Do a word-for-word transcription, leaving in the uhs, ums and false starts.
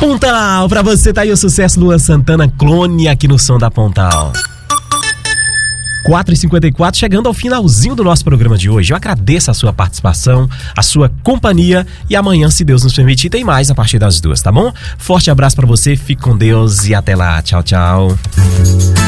Pontal, pra você tá aí o sucesso Luan Santana, Clone, aqui no Som da Pontal. quatro e cinquenta e quatro, chegando ao finalzinho do nosso programa de hoje. Eu agradeço a sua participação, a sua companhia, e amanhã, se Deus nos permitir, tem mais a partir das duas, tá bom? Forte abraço pra você, fique com Deus e até lá. Tchau, tchau.